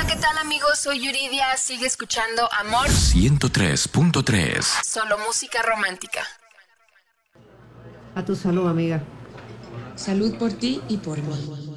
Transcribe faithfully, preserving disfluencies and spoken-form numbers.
¿qué tal amigos? Soy Yuridia, sigue escuchando Amor ciento tres punto tres. Solo música romántica. A tu salud, amiga. Salud por ti y por mí.